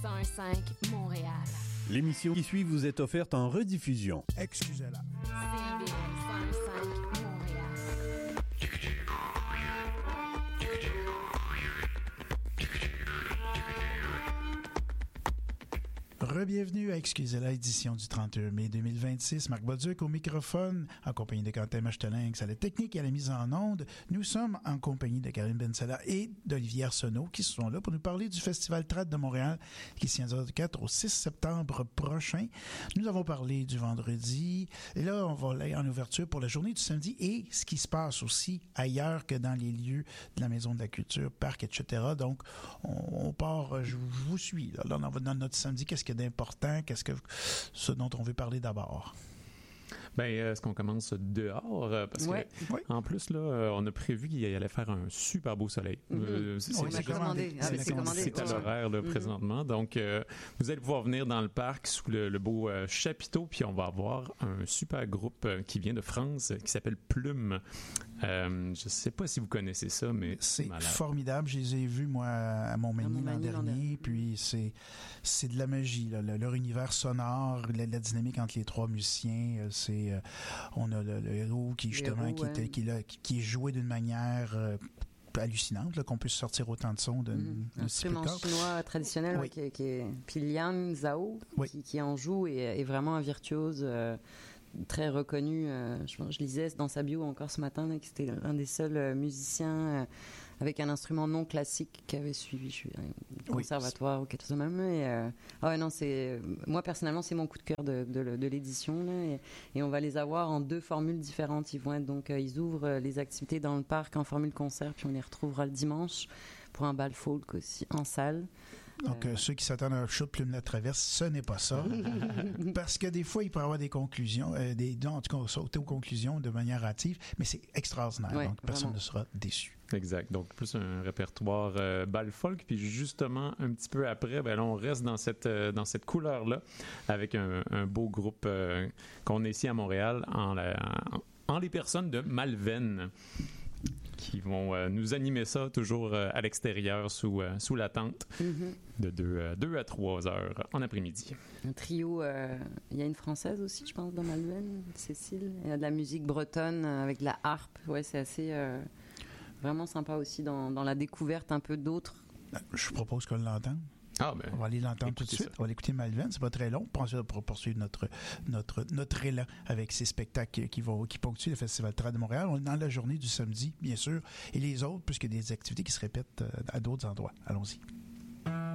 101.5 Montréal. L'émission qui suit vous est offerte en rediffusion. Excusez-la. CIBL 101.5 Montréal. Re-bienvenue à Excusez-la, édition du 31 mai 2026. Marc Bolduc au microphone, en compagnie de Quentin Marchtelinx à la technique et à la mise en onde. Nous sommes en compagnie de Karine Bensala et d'Olivier Arsenault qui sont là pour nous parler du Festival Trad de Montréal qui se tiendra du 4 au 6 septembre prochain. Nous avons parlé du vendredi et là, on va aller en ouverture pour la journée du samedi et ce qui se passe aussi ailleurs que dans les lieux de la Maison de la Culture, parc, etc. Donc, on part, je vous suis. Là, on va dans notre samedi. Qu'est-ce qu'il y a d'important? Ce dont on veut parler d'abord? Est-ce qu'on commence dehors? Parce que, en plus, là, on a prévu qu'il allait faire un super beau soleil. C'est commandé. C'est à l'horaire, là, présentement. Donc, vous allez pouvoir venir dans le parc sous le beau chapiteau, puis on va avoir un super groupe qui vient de France, qui s'appelle Plume. Je sais pas si vous connaissez ça, mais c'est formidable. Je les ai vus, moi, à Montmagny l'an dernier. Puis c'est de la magie, là. Leur univers sonore, la dynamique entre les trois musiciens. On a le héros qui, justement, qui est joué d'une manière hallucinante, là, qu'on puisse sortir autant de sons d'un instrument chinois traditionnel, oui. qui est Liang Zhao, oui. qui en joue et est vraiment un virtuose très reconnu. Je lisais dans sa bio encore ce matin là, que c'était l'un des seuls musiciens avec un instrument non classique qui avait suivi un conservatoire ou quelque chose de même. Moi personnellement, c'est mon coup de cœur de l'édition là, et on va les avoir en deux formules différentes. Ils ouvrent les activités dans le parc en formule concert, puis on les retrouvera le dimanche pour un bal folk aussi en salle. Donc, ceux qui s'attendent à un show de Plume la Traverse, ce n'est pas ça. Parce que des fois, il peut y avoir des conclusions, en tout cas, sauter aux conclusions de manière hâtive, mais c'est extraordinaire. Ouais, donc, personne vraiment. ne sera déçu. Exact. Donc, plus un répertoire bal folk. Puis, justement, un petit peu après, là, on reste dans cette couleur-là avec un beau groupe qu'on a ici à Montréal en les personnes de Malven, qui vont nous animer ça toujours à l'extérieur sous la tente de 2 à 3 heures en après-midi. Un trio, il y a une Française aussi, je pense, dans Malven, Cécile. Il y a de la musique bretonne avec de la harpe. Ouais, c'est assez vraiment sympa aussi dans la découverte un peu d'autres. Je propose qu'on l'entende. On va aller l'entendre tout de suite. On va l'écouter Malven, c'est pas très long. Puis ensuite, on va poursuivre notre élan avec ces spectacles qui ponctuent le Festival Trad de Montréal. On est dans la journée du samedi, bien sûr, et les autres, puisqu'il y a des activités qui se répètent à d'autres endroits. Allons-y.